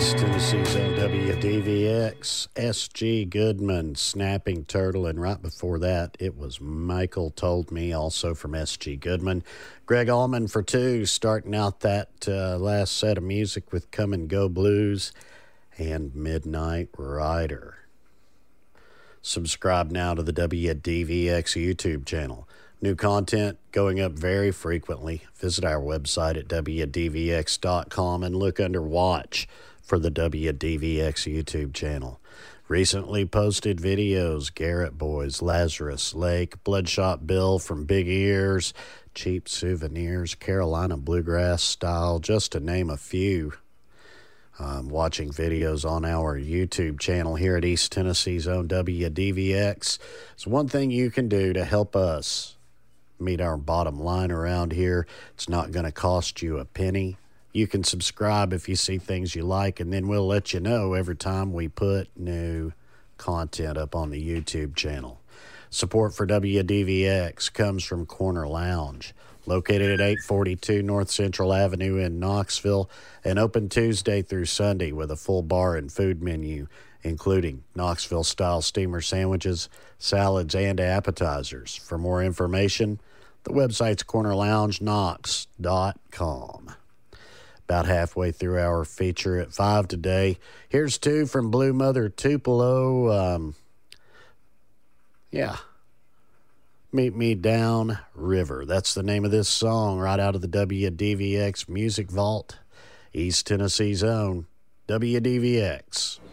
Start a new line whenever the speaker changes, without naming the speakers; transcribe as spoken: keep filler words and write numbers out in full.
East Tennessee's own W D V X, S G Goodman, Snapping Turtle, and right before that, it was Michael Told Me, also from S G Goodman. Greg Allman for two, starting out that uh, last set of music with Come and Go Blues and Midnight Rider. Subscribe now to the W D V X YouTube channel. New content going up very frequently. Visit our website at W D V X dot com and look under Watch for the W D V X YouTube channel. Recently posted videos, Garrett Boys, Lazarus Lake, Bloodshot Bill from Big Ears, Cheap Souvenirs, Carolina Bluegrass Style, just to name a few. Um, watching videos on our YouTube channel here at East Tennessee's own W D V X. It's one thing you can do to help us meet our bottom line around here. It's not going to cost you a penny. You can subscribe if you see things you like, and then we'll let you know every time we put new content up on the YouTube channel. Support for W D V X comes from Corner Lounge, located at eight forty-two North Central Avenue in Knoxville, and open Tuesday through Sunday with a full bar and food menu, including Knoxville-style steamer sandwiches, salads, and appetizers. For more information, the website's corner lounge knox dot com. About halfway through our feature at five today. Here's two from Blue Mother Tupelo. Um, yeah. Meet Me Down River. That's the name of this song right out of the W D V X Music Vault. East Tennessee's own W D V X.